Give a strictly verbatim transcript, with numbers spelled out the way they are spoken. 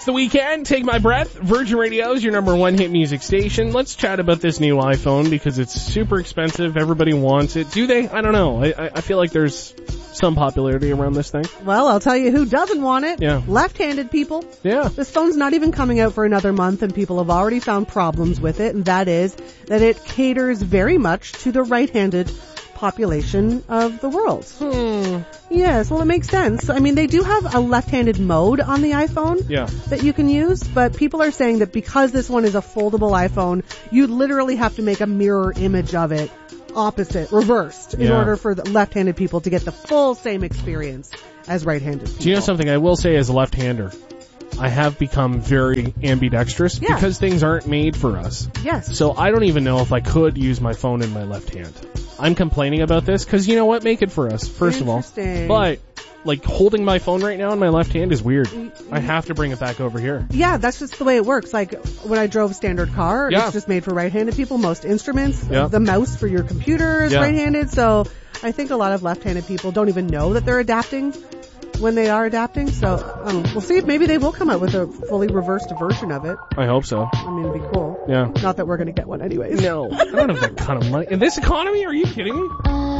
the weekend. Take my breath. Virgin Radio is your number one hit music station. Let's chat about this new iPhone because it's super expensive. Everybody wants it. Do they? I don't know. I, I feel like there's some popularity around this thing. Well, I'll tell you who doesn't want it. Yeah. Left-handed people. Yeah. This phone's not even coming out for another month and people have already found problems with it, and that is that it caters very much to the right-handed population of the world. Hmm. Yes, well, it makes sense. I mean, they do have a left-handed mode on the iPhone Yeah. that you can use, but people are saying that because this one is a foldable iPhone, you literally have to make a mirror image of it opposite, reversed, in Yeah. order for the left-handed people to get the full same experience as right-handed people. Do you know something I will say as a left-hander? I have become very ambidextrous Yeah. because things aren't made for us. Yes. So I don't even know if I could use my phone in my left hand. I'm complaining about this because you know what? Make it for us, first of all. Interesting. But, like, holding my phone right now in my left hand is weird. I have to bring it back over here. Yeah, that's just the way it works. Like, when I drove standard car, Yeah. it's just made for right-handed people. Most instruments, Yeah. the mouse for your computer is Yeah. right-handed, so I think a lot of left-handed people don't even know that they're adapting when they are adapting, so um, we'll see if maybe they will come out with a fully reversed version of it. I hope so. I mean, it'd be cool. Yeah. Not that we're going to get one anyways. No, I don't have that kind of money. In this economy, are you kidding me?